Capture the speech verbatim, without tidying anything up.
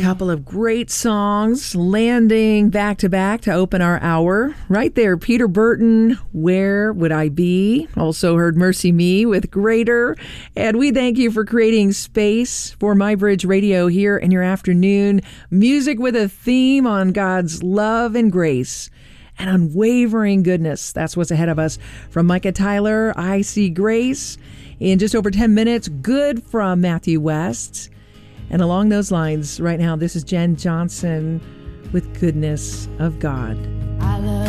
couple of great songs landing back to back to open our hour. Right there, Peter Burton, Where Would I Be? Also heard Mercy Me with Greater. And we thank you for creating space for MyBridge Radio here in your afternoon. Music with a theme on God's love and grace and unwavering goodness. That's what's ahead of us. From Micah Tyler, I See Grace. In just over ten minutes, Good from Matthew West. And along those lines, right now, this is Jen Johnson with Goodness of God. I love